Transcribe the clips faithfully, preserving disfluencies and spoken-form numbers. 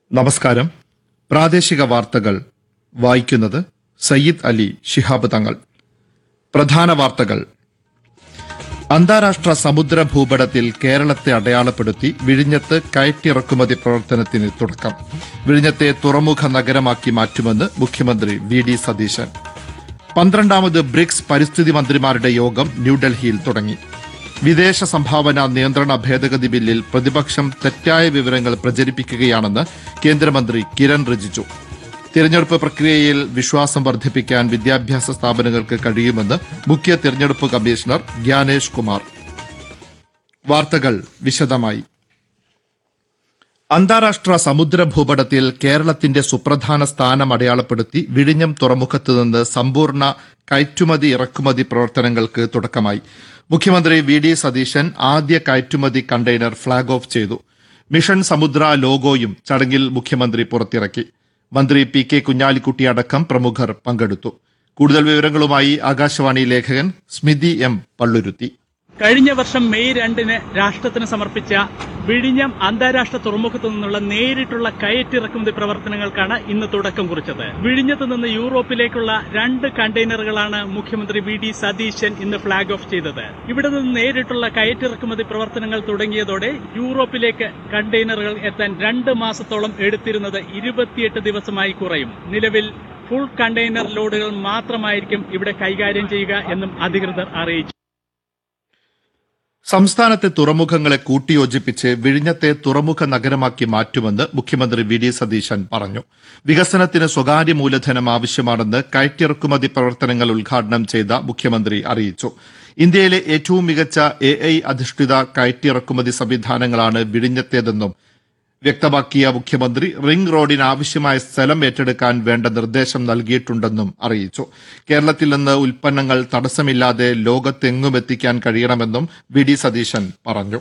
നമസ്കാരം. പ്രാദേശിക വാർത്തകൾ വായിക്കുന്നത് സയ്യിദ് അലി ശിഹാബ് തങ്ങൾ. പ്രധാന വാർത്തകൾ. അന്താരാഷ്ട്ര സമുദ്ര ഭൂപടത്തിൽ കേരളത്തെ അടയാളപ്പെടുത്തി വിഴിഞ്ഞത്ത് കയറ്റിറക്കുമതി പ്രവർത്തനത്തിന് തുടക്കം. വിഴിഞ്ഞത്തെ തുറമുഖ നഗരമാക്കി മാറ്റുമെന്ന് മുഖ്യമന്ത്രി വി ഡി സതീശൻ. പന്ത്രണ്ടാമത് ബ്രിക്സ് പരിസ്ഥിതി മന്ത്രിമാരുടെ യോഗം ന്യൂഡൽഹിയിൽ തുടങ്ങി. വിദേശ സംഭാവന നിയന്ത്രണ ഭേദഗതി ബില്ലിൽ പ്രതിപക്ഷം തെറ്റായ വിവരങ്ങൾ പ്രചരിപ്പിക്കുകയാണെന്ന് കേന്ദ്രമന്ത്രി കിരൺ റിജിജു. തിരഞ്ഞെടുപ്പ് പ്രക്രിയയിൽ വിശ്വാസം വർദ്ധിപ്പിക്കാൻ വിദ്യാഭ്യാസ സ്ഥാപനങ്ങൾക്ക് കഴിയുമെന്ന് മുഖ്യ തിരഞ്ഞെടുപ്പ് കമ്മീഷണർ ഗ്യാനേഷ് കുമാർ. വാർത്തകൾ വിശദമായി. അന്താരാഷ്ട്ര സമുദ്ര ഭൂപടത്തിൽ കേരളത്തിന്റെ സുപ്രധാന സ്ഥാനം അടയാളപ്പെടുത്തി വിഴിഞ്ഞം തുറമുഖത്ത് നിന്ന് സമ്പൂർണ്ണ കയറ്റുമതി ഇറക്കുമതി പ്രവർത്തനങ്ങൾക്ക് തുടക്കമായി. മുഖ്യമന്ത്രി വി ഡി സതീശൻ ആദ്യ കയറ്റുമതി കണ്ടെയ്നർ ഫ്ളാഗ് ഓഫ് ചെയ്തു. മിഷൻ സമുദ്ര ലോഗോയും ചടങ്ങിൽ മുഖ്യമന്ത്രി പുറത്തിറക്കി. മന്ത്രി പി കെ കുഞ്ഞാലിക്കുട്ടി അടക്കം പ്രമുഖർ പങ്കെടുത്തു. കൂടുതൽ വിവരങ്ങളുമായി ആകാശവാണി ലേഖകൻ സ്മിതി എം പള്ളുരുത്തി. കഴിഞ്ഞ വർഷം മെയ് രണ്ടിന് രാഷ്ട്രത്തിന് സമർപ്പിച്ച വിഴിഞ്ഞം അന്താരാഷ്ട്ര തുറമുഖത്തു നിന്നുള്ള നേരിട്ടുള്ള കയറ്റിറക്കുമതി പ്രവർത്തനങ്ങൾക്കാണ് ഇന്ന് തുടക്കം കുറിച്ചത്. വിഴിഞ്ഞത്ത് നിന്ന് യൂറോപ്പിലേക്കുള്ള രണ്ട് കണ്ടെയ്നറുകളാണ് മുഖ്യമന്ത്രി വി ഡി സതീശൻ ഇന്ന് ഫ്ളാഗ് ഓഫ് ചെയ്തത്. ഇവിടെ നിന്ന് നേരിട്ടുള്ള കയറ്റിറക്കുമതി പ്രവർത്തനങ്ങൾ തുടങ്ങിയതോടെ യൂറോപ്പിലേക്ക് കണ്ടെയ്നറുകൾ എത്താൻ രണ്ട് മാസത്തോളം എടുത്തിരുന്നത് ഇരുപത്തിയെട്ട് ദിവസമായി കുറയും. നിലവിൽ ഫുൾ കണ്ടെയ്നർ ലോഡുകൾ മാത്രമായിരിക്കും ഇവിടെ കൈകാര്യം ചെയ്യുക എന്നും അധികൃതർ അറിയിച്ചു. സംസ്ഥാനത്തെ തുറമുഖങ്ങളെ കൂട്ടിയോജിപ്പിച്ച് വിഴിഞ്ഞത്തെ തുറമുഖ നഗരമാക്കി മാറ്റുമെന്ന് മുഖ്യമന്ത്രി വി ഡി സതീശൻ പറഞ്ഞു. വികസനത്തിന് സ്വകാര്യ മൂലധനം ആവശ്യമാണെന്ന് കയറ്റിറക്കുമതി പ്രവർത്തനങ്ങൾ ഉദ്ഘാടനം ചെയ്ത മുഖ്യമന്ത്രി അറിയിച്ചു. ഇന്ത്യയിലെ ഏറ്റവും മികച്ച എ ഐ അധിഷ്ഠിത കയറ്റിറക്കുമതി സംവിധാനങ്ങളാണ് വിഴിഞ്ഞത്തേതെന്നും വ്യക്തമാക്കിയ മുഖ്യമന്ത്രി റിംഗ് റോഡിന് ആവശ്യമായ സ്ഥലം ഏറ്റെടുക്കാൻ വേണ്ട നിർദ്ദേശം നൽകിയിട്ടുണ്ടെന്നും അറിയിച്ചു. കേരളത്തിൽ നിന്ന് ഉൽപ്പന്നങ്ങൾ തടസ്സമില്ലാതെ ലോകത്തെങ്ങും എത്തിക്കാൻ കഴിയണമെന്നും വി ഡി സതീശൻ പറഞ്ഞു.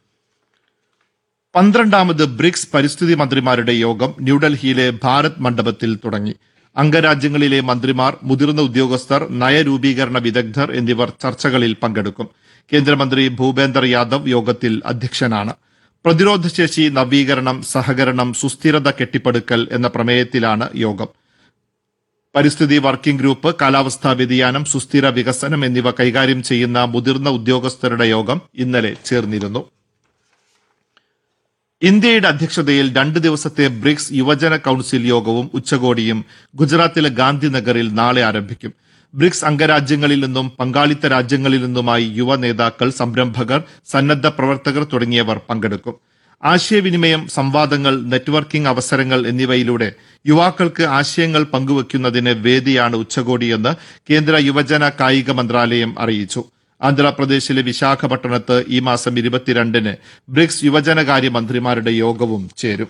പന്ത്രണ്ടാമത് ബ്രിക്സ് പരിസ്ഥിതി മന്ത്രിമാരുടെ യോഗം ന്യൂഡൽഹിയിലെ ഭാരത് മണ്ഡപത്തിൽ തുടങ്ങി. അംഗരാജ്യങ്ങളിലെ മന്ത്രിമാർ, മുതിർന്ന ഉദ്യോഗസ്ഥർ, നയരൂപീകരണ വിദഗ്ധർ എന്നിവർ ചർച്ചകളിൽ പങ്കെടുക്കും. കേന്ദ്രമന്ത്രി ഭൂപേന്ദർ യാദവ് യോഗത്തിൽ അധ്യക്ഷനാണ്. പ്രതിരോധശേഷി, നവീകരണം, സഹകരണം, സുസ്ഥിരത കെട്ടിപ്പടുക്കൽ എന്ന പ്രമേയത്തിലാണ് യോഗം. പരിസ്ഥിതി വർക്കിംഗ് ഗ്രൂപ്പ്, കാലാവസ്ഥാ വ്യതിയാനം, സുസ്ഥിര വികസനം എന്നിവ കൈകാര്യം ചെയ്യുന്ന മുതിർന്ന ഉദ്യോഗസ്ഥരുടെ യോഗം ഇന്നലെ ചേർന്നിരുന്നു. ഇന്ത്യയുടെ അധ്യക്ഷതയിൽ രണ്ട് ദിവസത്തെ ബ്രിക്സ് യുവജന കൌൺസിൽ യോഗവും ഉച്ചകോടിയും ഗുജറാത്തിലെ ഗാന്ധിനഗറിൽ നാളെ ആരംഭിക്കും. ബ്രിക്സ് അംഗരാജ്യങ്ങളിൽ നിന്നും പങ്കാളിത്ത രാജ്യങ്ങളിൽ നിന്നുമായി യുവ നേതാക്കൾ, സംരംഭകർ, സന്നദ്ധ പ്രവർത്തകർ തുടങ്ങിയവർ പങ്കെടുക്കും. ആശയവിനിമയം, സംവാദങ്ങൾ, നെറ്റ്വർക്കിംഗ് അവസരങ്ങൾ എന്നിവയിലൂടെ യുവാക്കൾക്ക് ആശയങ്ങൾ പങ്കുവയ്ക്കുന്നതിന് വേദിയാണ് ഉച്ചകോടിയെന്ന് കേന്ദ്ര യുവജന കായിക മന്ത്രാലയം അറിയിച്ചു. ആന്ധ്രാപ്രദേശിലെ വിശാഖപട്ടണത്ത് ഈ മാസം ഇരുപത്തിരണ്ടിന് ബ്രിക്സ് യുവജനകാര്യ മന്ത്രിമാരുടെ യോഗവും ചേരും.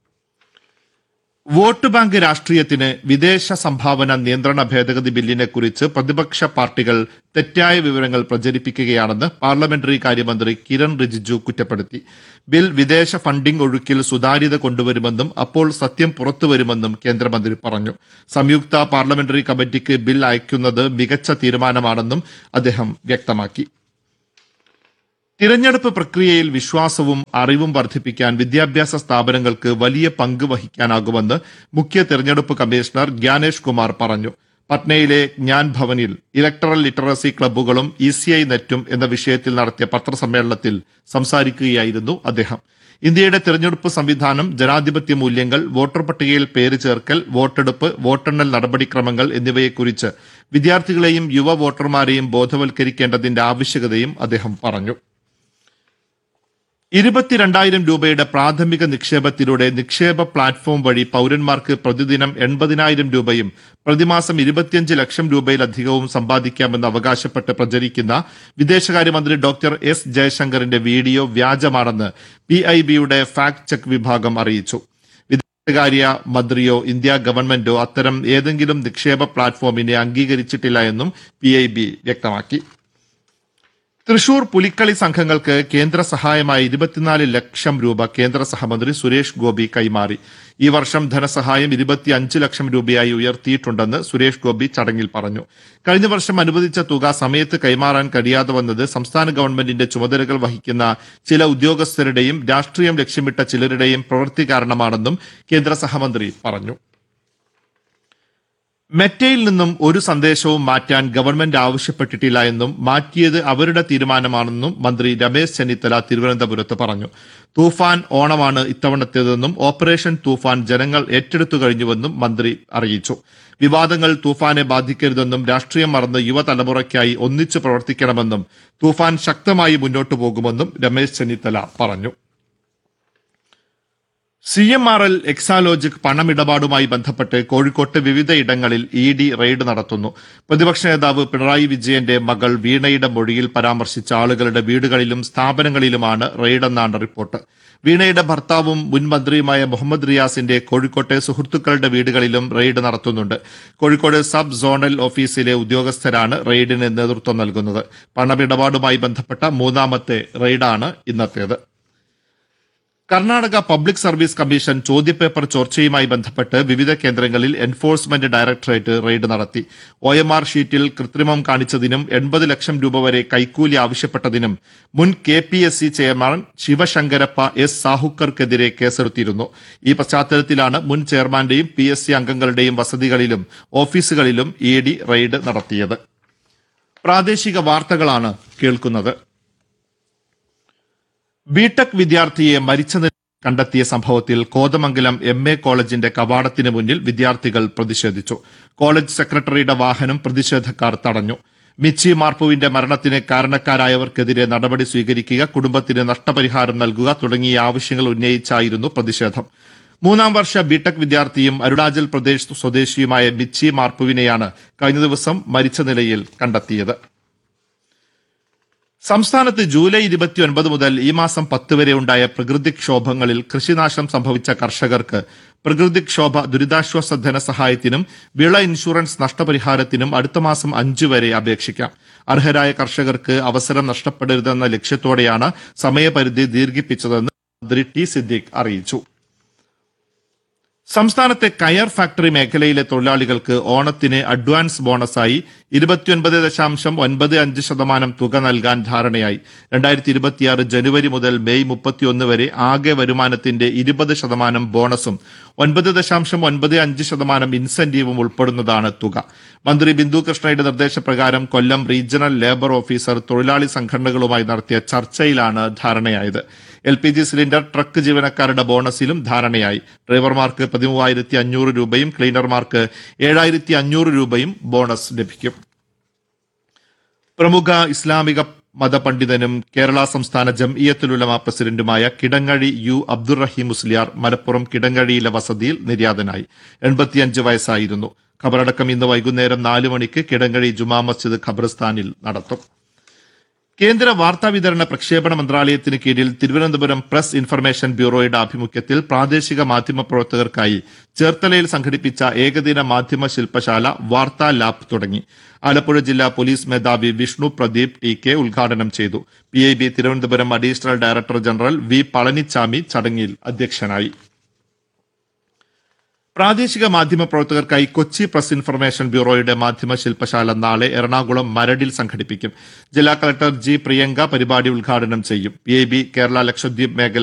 വോട്ട് ബാങ്ക് രാഷ്ട്രീയത്തിന് വിദേശ സംഭാവന നിയന്ത്രണ ഭേദഗതി ബില്ലിനെ കുറിച്ച് പ്രതിപക്ഷ പാർട്ടികൾ തെറ്റായ വിവരങ്ങൾ പ്രചരിപ്പിക്കുകയാണെന്ന് പാർലമെന്ററി കാര്യമന്ത്രി കിരൺ റിജിജു കുറ്റപ്പെടുത്തി. ബിൽ വിദേശ ഫണ്ടിംഗ് ഒഴുക്കിൽ സുതാര്യത കൊണ്ടുവരുമെന്നും അപ്പോൾ സത്യം പുറത്തുവരുമെന്നും കേന്ദ്രമന്ത്രി പറഞ്ഞു. സംയുക്ത പാർലമെന്ററി കമ്മിറ്റിക്ക് ബിൽ അയക്കുന്നത് മികച്ച തീരുമാനമാണെന്നും അദ്ദേഹം വ്യക്തമാക്കി. തിരഞ്ഞെടുപ്പ് പ്രക്രിയയിൽ വിശ്വാസവും അറിവും വർദ്ധിപ്പിക്കാൻ വിദ്യാഭ്യാസ സ്ഥാപനങ്ങൾക്ക് വലിയ പങ്ക് വഹിക്കാനാകുമെന്ന് മുഖ്യ തെരഞ്ഞെടുപ്പ് കമ്മീഷണർ ഗ്യാനേഷ് കുമാർ പറഞ്ഞു. പട്നയിലെ ജ്ഞാൻ ഭവനിൽ electoral literacy ക്ലബ്ബുകളും E C I നെറ്റും എന്ന വിഷയത്തിൽ നടത്തിയ പത്രസമ്മേളനത്തിൽ സംസാരിക്കുകയായിരുന്നു അദ്ദേഹം. ഇന്ത്യയുടെ തെരഞ്ഞെടുപ്പ് സംവിധാനം, ജനാധിപത്യ മൂല്യങ്ങൾ, വോട്ടർ പട്ടികയിൽ പേര് ചേർക്കൽ, വോട്ടെടുപ്പ്, വോട്ടെണ്ണൽ നടപടിക്രമങ്ങൾ എന്നിവയെക്കുറിച്ച് വിദ്യാർത്ഥികളെയും യുവ വോട്ടർമാരെയും ബോധവൽക്കരിക്കേണ്ടതിന്റെ ആവശ്യകതയും അദ്ദേഹം പറഞ്ഞു. ഇരുപത്തിരണ്ടായിരം രൂപയുടെ പ്രാഥമിക നിക്ഷേപത്തിലൂടെ നിക്ഷേപ പ്ലാറ്റ്ഫോം വഴി പൌരന്മാർക്ക് പ്രതിദിനം എൺപതിനായിരം രൂപയും പ്രതിമാസം ഇരുപത്തിയഞ്ച് ലക്ഷം രൂപയിലധികവും സമ്പാദിക്കാമെന്ന് അവകാശപ്പെട്ട് പ്രചരിക്കുന്ന വിദേശകാര്യമന്ത്രി ഡോക്ടർ എസ് ജയശങ്കറിന്റെ വീഡിയോ വ്യാജമാണെന്ന് പി ഐ ബിയുടെ ഫാക്ട് ചെക്ക് വിഭാഗം അറിയിച്ചു. വിദേശകാര്യ മന്ത്രിയോ ഇന്ത്യ ഗവൺമെന്റോ അത്തരം ഏതെങ്കിലും നിക്ഷേപ പ്ലാറ്റ്ഫോമിനെ അംഗീകരിച്ചിട്ടില്ല എന്നും പി ഐ ബി വ്യക്തമാക്കി. തൃശൂർ പുലിക്കളി സംഘങ്ങൾക്ക് കേന്ദ്ര സഹായമായി ഇരുപത്തിനാല് ലക്ഷം രൂപ കേന്ദ്ര സഹമന്ത്രി സുരേഷ് ഗോപി കൈമാറി. ഈ വർഷം ധനസഹായം ഇരുപത്തിയഞ്ച് ലക്ഷം രൂപയായി ഉയർത്തിയിട്ടുണ്ടെന്ന് സുരേഷ് ഗോപി ചടങ്ങിൽ പറഞ്ഞു. കഴിഞ്ഞ വർഷം അനുവദിച്ച തുക സമയത്ത് കൈമാറാൻ കഴിയാതെ വന്നത് സംസ്ഥാന ഗവൺമെന്റിന്റെ ചുമതലകൾ വഹിക്കുന്ന ചില ഉദ്യോഗസ്ഥരുടെയും രാഷ്ട്രീയം ലക്ഷ്യമിട്ട ചിലരുടെയും പ്രവൃത്തി കാരണമാണെന്നും കേന്ദ്ര സഹമന്ത്രി പറഞ്ഞു. മെറ്റയിൽ നിന്നും ഒരു സന്ദേശവും മാറ്റാൻ ഗവൺമെന്റ് ആവശ്യപ്പെട്ടിട്ടില്ല എന്നും മാറ്റിയത് അവരുടെ തീരുമാനമാണെന്നും മന്ത്രി രമേശ് ചെന്നിത്തല തിരുവനന്തപുരത്ത് പറഞ്ഞു. തൂഫാൻ ഓണമാണ് ഇത്തവണത്തേതെന്നും ഓപ്പറേഷൻ തൂഫാൻ ജനങ്ങൾ ഏറ്റെടുത്തു കഴിഞ്ഞുവെന്നും മന്ത്രി അറിയിച്ചു. വിവാദങ്ങൾ തൂഫാനെ ബാധിക്കരുതെന്നും രാഷ്ട്രീയം മറന്ന് യുവതലമുറയ്ക്കായി ഒന്നിച്ചു പ്രവർത്തിക്കണമെന്നും തൂഫാൻ ശക്തമായി മുന്നോട്ടു പോകുമെന്നും രമേശ് ചെന്നിത്തല പറഞ്ഞു. C M R L Exalogic പണമിടപാടുമായി ബന്ധപ്പെട്ട് കോഴിക്കോട്ട് വിവിധയിടങ്ങളിൽ ഇ ഡി റെയ്ഡ് നടത്തുന്നു. പ്രതിപക്ഷ നേതാവ് പിണറായി വിജയന്റെ മകൾ വീണയുടെ മൊഴിയിൽ പരാമർശിച്ച ആളുകളുടെ വീടുകളിലും സ്ഥാപനങ്ങളിലുമാണ് റെയ്ഡെന്നാണ് റിപ്പോർട്ട്. വീണയുടെ ഭർത്താവും മുൻ മന്ത്രിയുമായ മുഹമ്മദ് റിയാസിന്റെ കോഴിക്കോട്ടെ സുഹൃത്തുക്കളുടെ വീടുകളിലും റെയ്ഡ് നടത്തുന്നുണ്ട്. കോഴിക്കോട് സബ് സോണൽ ഓഫീസിലെ ഉദ്യോഗസ്ഥരാണ് റെയ്ഡിന് നേതൃത്വം നൽകുന്നത്. പണമിടപാടുമായി ബന്ധപ്പെട്ട മൂന്നാമത്തെ റെയ്ഡാണ് ഇന്നത്തേത്. കർണാടക പബ്ലിക് സർവീസ് കമ്മീഷൻ ചോദ്യപേപ്പർ ചോർച്ചയുമായി ബന്ധപ്പെട്ട് വിവിധ കേന്ദ്രങ്ങളിൽ എൻഫോഴ്സ്മെന്റ് ഡയറക്ടറേറ്റ് റെയ്ഡ് നടത്തി. ഒ എം ആർ ഷീറ്റിൽ കൃത്രിമം കാണിച്ചതിനും എൺപത് ലക്ഷം രൂപ വരെ കൈക്കൂലി ആവശ്യപ്പെട്ടതിനും മുൻ K P S C chairman Shivashankarappa S സാഹുക്കർക്കെതിരെ കേസെടുത്തിരുന്നു. ഈ പശ്ചാത്തലത്തിലാണ് മുൻ ചെയർമാന്റെയും പി എസ് സി അംഗങ്ങളുടെയും വസതികളിലും ഓഫീസുകളിലും ഇ ഡി റെയ്ഡ് നടത്തിയത്. പ്രാദേശിക വാർത്തകളാണ് കേൾക്കുന്നത്. ബിടെക് വിദ്യാർത്ഥിയെ മരിച്ച നിലയിൽ കണ്ടെത്തിയ സംഭവത്തിൽ കോതമംഗലം എം എ കോളേജിന്റെ കവാടത്തിന് മുന്നിൽ വിദ്യാർത്ഥികൾ പ്രതിഷേധിച്ചു. കോളേജ് സെക്രട്ടറിയുടെ വാഹനം പ്രതിഷേധക്കാർ തടഞ്ഞു. മിച്ചി മാർപ്പുവിന്റെ മരണത്തിന് കാരണക്കാരായവർക്കെതിരെ നടപടി സ്വീകരിക്കുക, കുടുംബത്തിന് നഷ്ടപരിഹാരം നൽകുക തുടങ്ങിയ ആവശ്യങ്ങൾ ഉന്നയിച്ചായിരുന്നു പ്രതിഷേധം. മൂന്നാം വർഷ ബിടെക് വിദ്യാർത്ഥിയും അരുണാചൽ പ്രദേശ് സ്വദേശിയുമായ മിച്ചി മാർപ്പുവിനെയാണ് കഴിഞ്ഞ ദിവസം മരിച്ച നിലയിൽ കണ്ടെത്തിയത്. സംസ്ഥാനത്ത് ജൂലൈ ഇരുപത്തിയൊൻപത് മുതൽ ഈ മാസം പത്ത് വരെ ഉണ്ടായ പ്രകൃതിക്ഷോഭങ്ങളിൽ കൃഷിനാശം സംഭവിച്ച കർഷകർക്ക് പ്രകൃതിക്ഷോഭ ദുരിതാശ്വാസ ധനസഹായത്തിനും വിള ഇൻഷുറൻസ് നഷ്ടപരിഹാരത്തിനും അടുത്ത മാസം അഞ്ചു വരെ അപേക്ഷിക്കാം. അർഹരായ കർഷകർക്ക് അവസരം നഷ്ടപ്പെടരുതെന്ന ലക്ഷ്യത്തോടെയാണ് സമയപരിധി ദീർഘിപ്പിച്ചതെന്ന് മന്ത്രി ടി സിദ്ദീഖ് അറിയിച്ചു. സംസ്ഥാനത്തെ കയർ ഫാക്ടറി മേഖലയിലെ തൊഴിലാളികൾക്ക് ഓണത്തിന് അഡ്വാൻസ് ബോണസായി ഇരുപത്തിയൊൻപത് ദശാംശം ഒൻപത് അഞ്ച് ശതമാനം തുക നൽകാൻ ധാരണയായി. രണ്ടായിരത്തി ഇരുപത്തിയാറ് ജനുവരി മുതൽ മെയ് മുപ്പത്തിയൊന്ന് വരെ ആകെ വരുമാനത്തിന്റെ ഇരുപത് ശതമാനം ബോണസും ഒൻപത് ദശാംശം ഒൻപത് അഞ്ച് ശതമാനം ഇൻസെന്റീവും ഉൾപ്പെടുന്നതാണ് തുക. മന്ത്രി ബിന്ദു കൃഷ്ണയുടെ നിർദ്ദേശപ്രകാരം കൊല്ലം റീജിയണൽ ലേബർ ഓഫീസർ തൊഴിലാളി സംഘടനകളുമായി നടത്തിയ ചർച്ചയിലാണ് ധാരണയായത്. L P G cylinder truck ജീവനക്കാരുടെ ബോണസിലും ധാരണയായി. ഡ്രൈവർമാർക്ക് പതിമൂവായിരത്തി അഞ്ഞൂറ് രൂപയും ക്ലീനർമാർക്ക് ഏഴായിരത്തി അഞ്ഞൂറ് രൂപയും ബോണസ് ലഭിക്കും. പ്രമുഖ ഇസ്ലാമിക മതപണ്ഡിതനും കേരള സംസ്ഥാന ജംഇയ്യത്തുൽ ഉലമ പ്രസിഡന്റുമായ കിടങ്ങഴി യു അബ്ദുറഹീം മുസ്ലിയാർ മലപ്പുറം കിടങ്ങഴിയിലെ വസതിയിൽ നിര്യാതനായി. എൺപത്തിയഞ്ച് വയസ്സായിരുന്നു. ഖബറടക്കം ഇന്ന് വൈകുന്നേരം നാല് മണിക്ക് കിടങ്ങഴി ജുമാ മസ്ജിദ് ഖബർസ്ഥാനിൽ നടത്തും. കേന്ദ്ര വാർത്താവിതരണ പ്രക്ഷേപണ മന്ത്രാലയത്തിന് കീഴിൽ തിരുവനന്തപുരം പ്രസ് ഇൻഫർമേഷൻ ബ്യൂറോയുടെ ആഭിമുഖ്യത്തിൽ പ്രാദേശിക മാധ്യമ പ്രവർത്തകർക്കായി ചേർത്തലയിൽ സംഘടിപ്പിച്ച ഏകദിന മാധ്യമ ശില്പശാല വാർത്താ ലാബ് തുടങ്ങി. ആലപ്പുഴ ജില്ലാ പോലീസ് മേധാവി വിഷ്ണു പ്രദീപ് ടി കെ ഉദ്ഘാടനം ചെയ്തു. P I B Thiruvananthapuram additional director general V Palaniswami ചടങ്ങിൽ അധ്യക്ഷനായി. പ്രാദേശിക മാധ്യമ പ്രവർത്തകർക്കായി കൊച്ചി പ്രസ് ഇൻഫർമേഷൻ ബ്യൂറോയുടെ മാധ്യമ ശില്പശാല നാളെ എറണാകുളം മരടിൽ സംഘടിപ്പിക്കും. ജില്ലാ കളക്ടർ ജി പ്രിയങ്ക പരിപാടി ഉദ്ഘാടനം ചെയ്യും. P I B Kerala Lakshadweep മേഖല